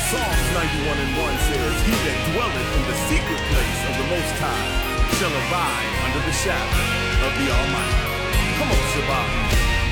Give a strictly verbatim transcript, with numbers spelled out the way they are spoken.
Psalms ninety-one and one says, he that dwelleth in the secret place of the Most High shall abide under the shadow of the Almighty. Come on, Shabbat.